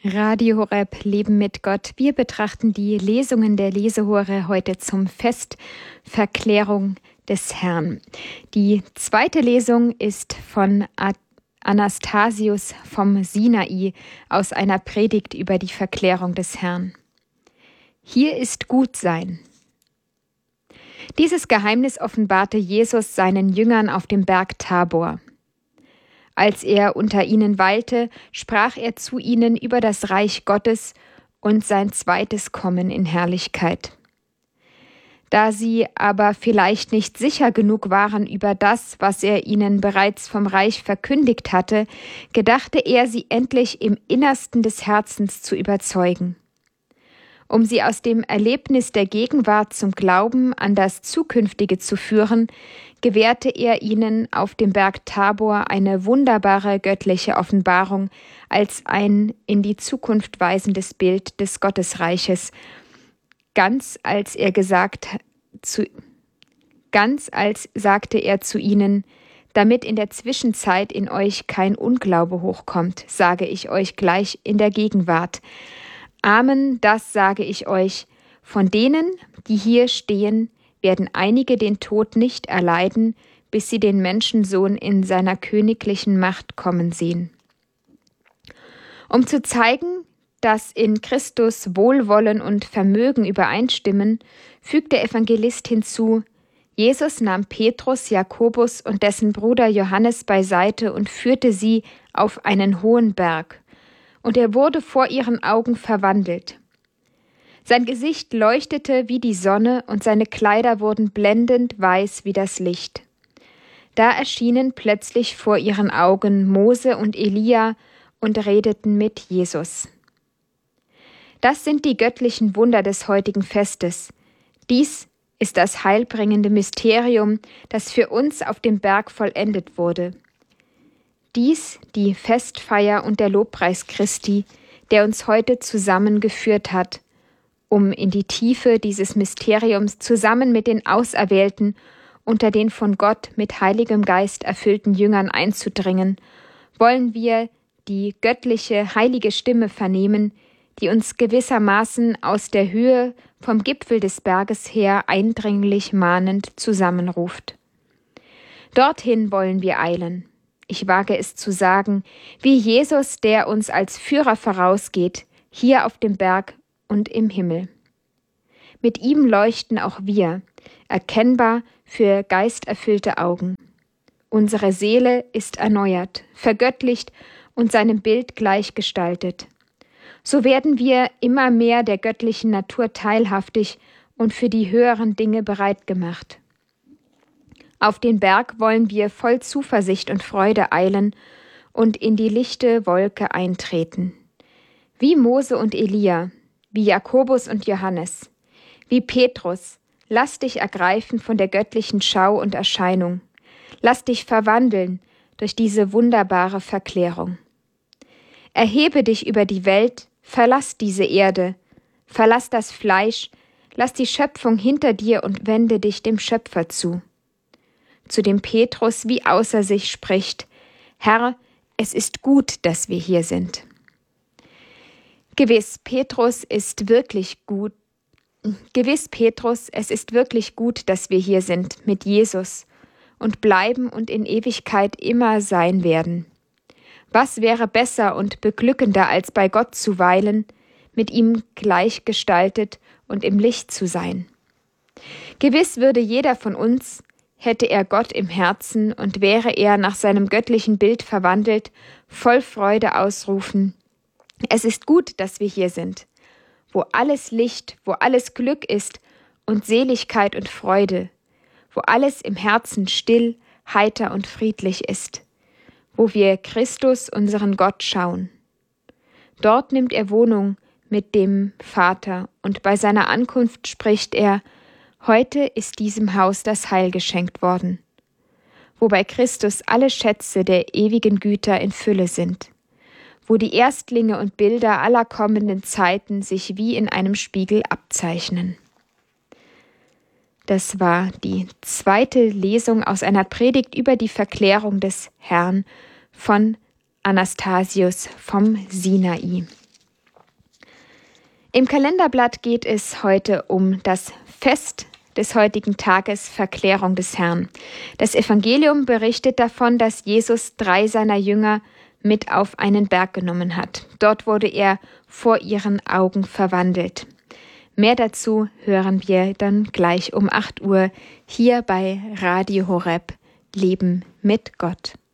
Radio Horeb Leben mit Gott. Wir betrachten die Lesungen der Lesehore heute zum Fest Verklärung des Herrn. Die zweite Lesung ist von Anastasius vom Sinai aus einer Predigt über die Verklärung des Herrn. Hier ist Gutsein. Dieses Geheimnis offenbarte Jesus seinen Jüngern auf dem Berg Tabor. Als er unter ihnen weilte, sprach er zu ihnen über das Reich Gottes und sein zweites Kommen in Herrlichkeit. Da sie aber vielleicht nicht sicher genug waren über das, was er ihnen bereits vom Reich verkündigt hatte, gedachte er, sie endlich im Innersten des Herzens zu überzeugen. Um sie aus dem Erlebnis der Gegenwart zum Glauben an das Zukünftige zu führen, gewährte er ihnen auf dem Berg Tabor eine wunderbare göttliche Offenbarung als ein in die Zukunft weisendes Bild des Gottesreiches, ganz als sagte er zu ihnen: Damit in der Zwischenzeit in euch kein Unglaube hochkommt, sage ich euch gleich in der Gegenwart. Amen, das sage ich euch, von denen, die hier stehen, werden einige den Tod nicht erleiden, bis sie den Menschensohn in seiner königlichen Macht kommen sehen. Um zu zeigen, dass in Christus Wohlwollen und Vermögen übereinstimmen, fügt der Evangelist hinzu: Jesus nahm Petrus, Jakobus und dessen Bruder Johannes beiseite und führte sie auf einen hohen Berg. Und er wurde vor ihren Augen verwandelt. Sein Gesicht leuchtete wie die Sonne und seine Kleider wurden blendend weiß wie das Licht. Da erschienen plötzlich vor ihren Augen Mose und Elia und redeten mit Jesus. Das sind die göttlichen Wunder des heutigen Festes. Dies ist das heilbringende Mysterium, das für uns auf dem Berg vollendet wurde. Dies die Festfeier und der Lobpreis Christi, der uns heute zusammengeführt hat, um in die Tiefe dieses Mysteriums zusammen mit den Auserwählten unter den von Gott mit Heiligem Geist erfüllten Jüngern einzudringen, wollen wir die göttliche, heilige Stimme vernehmen, die uns gewissermaßen aus der Höhe vom Gipfel des Berges her eindringlich mahnend zusammenruft. Dorthin wollen wir eilen. Ich wage es zu sagen, wie Jesus, der uns als Führer vorausgeht, hier auf dem Berg und im Himmel. Mit ihm leuchten auch wir, erkennbar für geisterfüllte Augen. Unsere Seele ist erneuert, vergöttlicht und seinem Bild gleichgestaltet. So werden wir immer mehr der göttlichen Natur teilhaftig und für die höheren Dinge bereit gemacht. Auf den Berg wollen wir voll Zuversicht und Freude eilen und in die lichte Wolke eintreten. Wie Mose und Elia, wie Jakobus und Johannes, wie Petrus, lass dich ergreifen von der göttlichen Schau und Erscheinung. Lass dich verwandeln durch diese wunderbare Verklärung. Erhebe dich über die Welt, verlass diese Erde, verlass das Fleisch, lass die Schöpfung hinter dir und wende dich dem Schöpfer zu. Zu dem Petrus wie außer sich spricht: Herr, es ist gut, dass wir hier sind. Gewiss, Petrus, es ist wirklich gut, dass wir hier sind mit Jesus und bleiben und in Ewigkeit immer sein werden. Was wäre besser und beglückender, als bei Gott zu weilen, mit ihm gleichgestaltet und im Licht zu sein? Gewiss würde jeder von uns, hätte er Gott im Herzen und wäre er nach seinem göttlichen Bild verwandelt, voll Freude ausrufen: Es ist gut, dass wir hier sind, wo alles Licht, wo alles Glück ist und Seligkeit und Freude, wo alles im Herzen still, heiter und friedlich ist, wo wir Christus, unseren Gott, schauen. Dort nimmt er Wohnung mit dem Vater und bei seiner Ankunft spricht er: Heute ist diesem Haus das Heil geschenkt worden, wo bei Christus alle Schätze der ewigen Güter in Fülle sind, wo die Erstlinge und Bilder aller kommenden Zeiten sich wie in einem Spiegel abzeichnen. Das war die zweite Lesung aus einer Predigt über die Verklärung des Herrn von Anastasius vom Sinai. Im Kalenderblatt geht es heute um das Fest des heutigen Tages, Verklärung des Herrn. Das Evangelium berichtet davon, dass Jesus 3 seiner Jünger mit auf einen Berg genommen hat. Dort wurde er vor ihren Augen verwandelt. Mehr dazu hören wir dann gleich um 8 Uhr hier bei Radio Horeb Leben mit Gott.